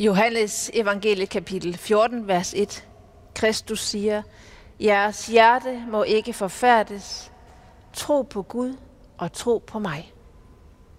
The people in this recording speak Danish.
Johannes evangelie kapitel 14, vers 1. Kristus siger, jeres hjerte må ikke forfærdes. Tro på Gud og tro på mig.